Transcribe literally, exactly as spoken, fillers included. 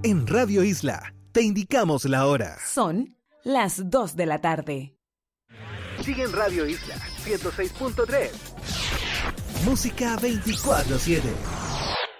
En Radio Isla, te indicamos la hora. Son las dos de la tarde. Sigue en Radio Isla ciento seis punto tres. Música veinticuatro siete.